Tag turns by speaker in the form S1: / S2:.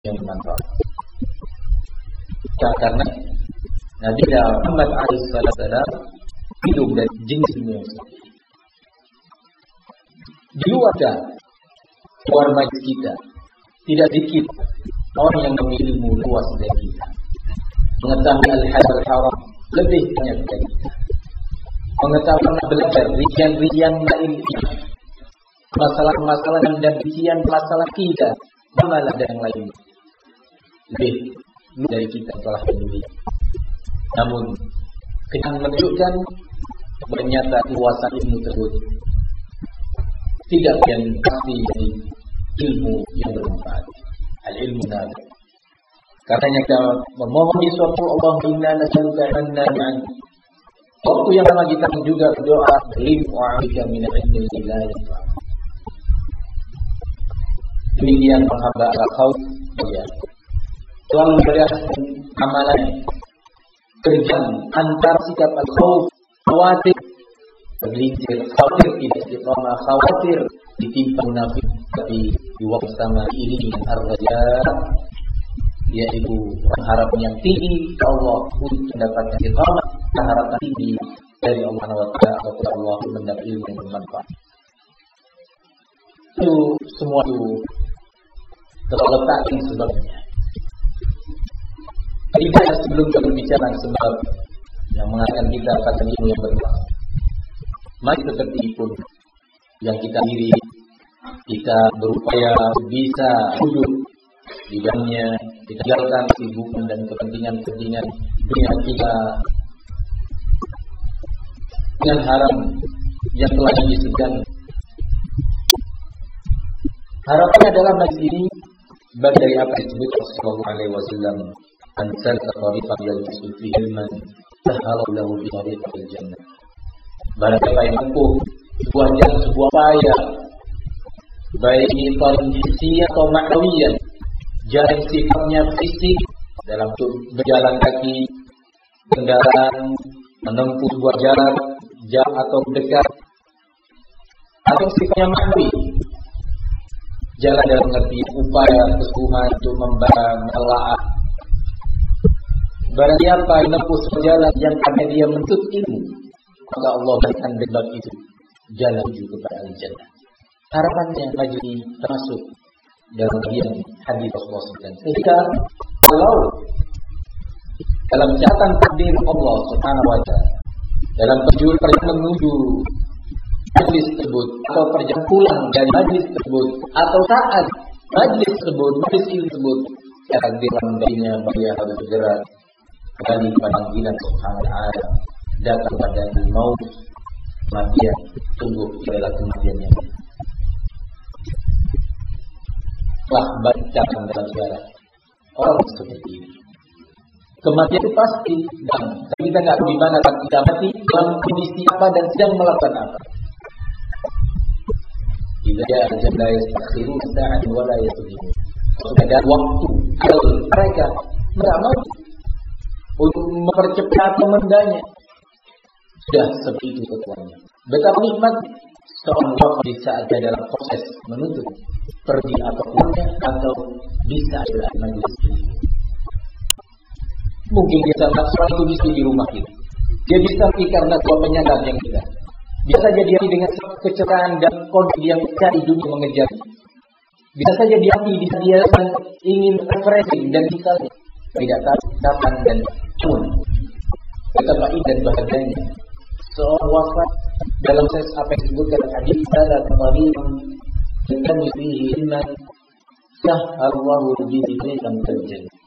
S1: yang bermanfaat. Karena Nabi Muhammad alaihissalam hidup dari jenis yang seperti ini. Di luar majlis kita tidak sedikit orang yang memiliki ilmu luas dari kita, mengetahui al-halal al-haram lebih banyak dari kita, mengetahui belajar rincian-rincian masalah-masalah dan rincian masalah kita, amalan dan yang lain lebih dari kita telah memiliki. Namun kita menunjukkan ternyata luasan ilmu tersebut tidak yang pasti dari ilmu yang bermanfaat, al-ilmu nafi. Katanya kita memohon di suatu Allah inna nas'aluka ilman nafi'an. Waktu yang sama kita juga berdoa lim'u'ika min ilmin la yanfa'. Demikian hamba al-khawf ya. Selalu ada amalan kerjaan antara sikap al-khawf khawatir berlincir, khawatir tidak istiqamah, khawatir ditimpa munafik, tapi di waktu sama ini dengan ar-raja, yaitu harapan yang tinggi ke Allah untuk mendapatkan istiqamah, harapan tinggi dari Allah SWT atau kepada Allah untuk mendapat ilmu yang bermanfaat. Itu semua itu terletak di sebabnya. Tidak sebelum kita berbicara sebab yang mengatakan kita dapatkan ilmu yang bermanfaat. Mari seperti itu yang kita diri, kita berupaya bisa hidup di dalamnya, kita tinggalkan kesibukan dan kepentingan-kepentingan dunia kita dengan haram yang telah disebutkan. Harapannya adalah majlis ini bagian dari apa yang disebut Rasulullah alaihi wasallam, "Ansal tariqan yaltasu fi ilman, sahala lahu bi tariqil jannah." Barang siapa yang menempuh sebuah jalan, sebuah upaya, baik ini hissi atau ma'nawiyah, jalan sifatnya fisik dalam berjalan kaki, kendaraan, menempuh sebuah jalan jauh atau dekat, atau sifatnya ma'nawi, jalan dalam pengertian upaya kesungguhan untuk menelaah. Barang siapa yang menempuh sebuah jalan yang akan dia menuntut ilmu, maka Allah akan berbab itu jalan menuju kepada al-jannah. Harapannya majlis termasuk dalam bagian hadis Rasulullah SAW. Sehingga kalau dalam catatan takdir Allah Subhanahu wa Ta'ala, dalam perjalanan menuju majlis tersebut atau perjalanan pulang dari majlis tersebut atau saat majlis tersebut, majlis ilmu tersebut, takdiran darinya bagi harus segera kembali kepada panggilan Subhanahu wa Ta'ala, datang pada maut, kematian, tunggu adalah kematian yang telah bacakan dalam sejarah orang seperti ini. Kematian itu pasti, dan kita nggak tahu di mana kita mati, dalam kondisi apa dan sedang melakukan apa. Jika dia ajal yastakhirun sa'atan wa la yastaqdimun. Sudah ada waktu kalau mereka tidak mau untuk mempercepat pemendanya. Sudah seperti itu ketuanya. Betapa nikmat seorang wafat di saat dia dalam proses menuntut pergi atau pulangnya, atau bisa adalah majlis ini. Mungkin dia sangat seorang itu bisa di rumah kita. Dia bisa pergi karena sebuah penyakit yang kita. Bisa saja dia dengan kecerahan dan kondisi yang cari dunia mengejar. Bisa saja dia bisa dia ingin refreshing dan bisa tidak tahu kapan dan cuman. Betapa indah dan bahagianya seorang wafat dalam ses apa yang disebutkan hadis ada tariqan dengan fihi ilman sahhallahu bihi rizqan tajjan.